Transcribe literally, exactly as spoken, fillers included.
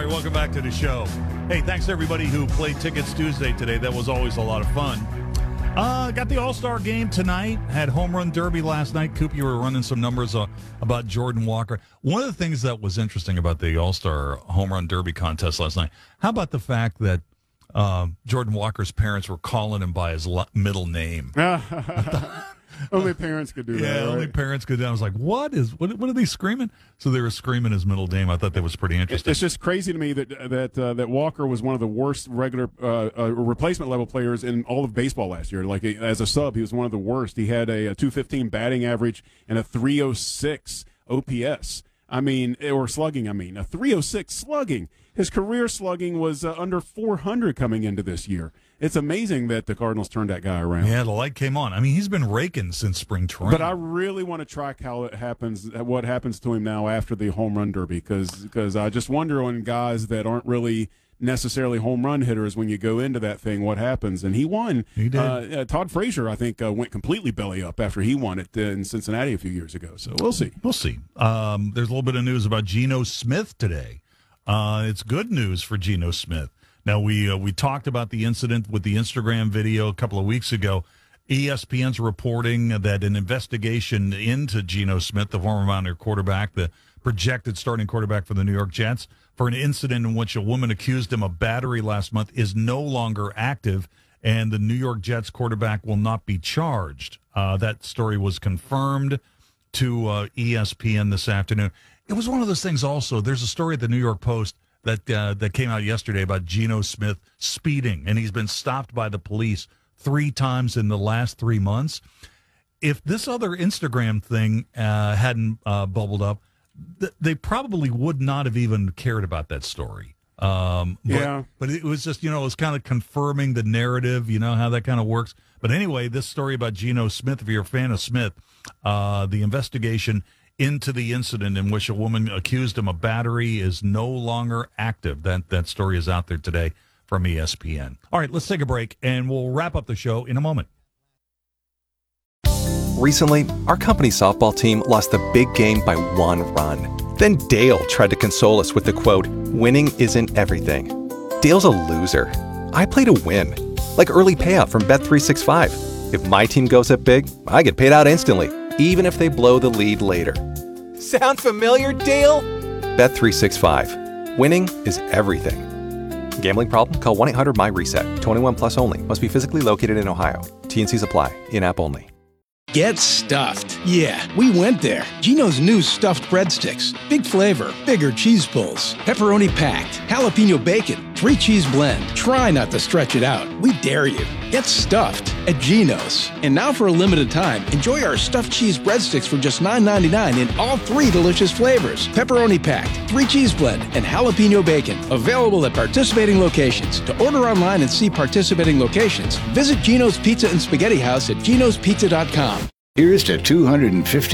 welcome back to the show. Hey, thanks to everybody who played Tickets Tuesday today. That was always a lot of fun. Uh, got the All-Star game tonight. Had Home Run Derby last night. Coop, you were running some numbers uh, about Jordan Walker. One of the things that was interesting about the All-Star Home Run Derby contest last night, how about the fact that uh, Jordan Walker's parents were calling him by his lo- middle name? Only parents could do yeah, that. Yeah, right? only parents could do that. I was like, what is, what, what are they screaming? So they were screaming his middle name. I thought that was pretty interesting. It's just crazy to me that that uh, that Walker was one of the worst regular uh, uh, replacement level players in all of baseball last year. Like as a sub, he was one of the worst. He had a, a two fifteen batting average and a three oh six O P S. I mean, or slugging. I mean, a three oh six slugging. His career slugging was uh, under four hundred coming into this year. It's amazing that the Cardinals turned that guy around. Yeah, the light came on. I mean, he's been raking since spring training. But I really want to track how it happens, what happens to him now after the home run derby, because I just wonder on guys that aren't really necessarily home run hitters when you go into that thing, what happens. And he won. He did. Uh, uh, Todd Frazier, I think, uh, went completely belly up after he won it in Cincinnati a few years ago. So we'll see. We'll see. Um, there's a little bit of news about Geno Smith today. Uh, it's good news for Geno Smith. Now, we uh, we talked about the incident with the Instagram video a couple of weeks ago. E S P N's reporting that an investigation into Geno Smith, the former Mountaineer quarterback, the projected starting quarterback for the New York Jets, for an incident in which a woman accused him of battery last month, is no longer active, and the New York Jets quarterback will not be charged. Uh, that story was confirmed to uh, E S P N this afternoon. It was one of those things also. There's a story at the New York Post that uh, that came out yesterday about Geno Smith speeding, and he's been stopped by the police three times in the last three months. If this other Instagram thing uh, hadn't uh, bubbled up, th- they probably would not have even cared about that story. Um, but, yeah. But it was just, you know, it was kind of confirming the narrative, you know, how that kind of works. But anyway, this story about Geno Smith, if you're a fan of Smith, uh, the investigation into the incident in which a woman accused him of battery is no longer active. That that story is out there today from E S P N. All right, let's take a break, and we'll wrap up the show in a moment. Recently, our company softball team lost the big game by one run. Then Dale tried to console us with the quote, "Winning isn't everything." Dale's a loser. I play to win, like early payout from Bet three sixty-five. If my team goes up big, I get paid out instantly, even if they blow the lead later. Sound familiar, Dale? Bet three sixty-five. Winning is everything. Gambling problem? Call one eight hundred M Y reset. twenty-one plus only. Must be physically located in Ohio. T and C's apply. In-app only. Get stuffed. Yeah, we went there. Geno's new stuffed breadsticks. Big flavor, bigger cheese pulls, pepperoni packed, jalapeno bacon, three cheese blend. Try not to stretch it out. We dare you. Get stuffed at Geno's. And now for a limited time, enjoy our stuffed cheese breadsticks for just nine ninety-nine in all three delicious flavors. Pepperoni packed, three cheese blend, and jalapeno bacon. Available at participating locations. To order online and see participating locations, visit Geno's Pizza and Spaghetti House at genos pizza dot com. Here's to two hundred fifty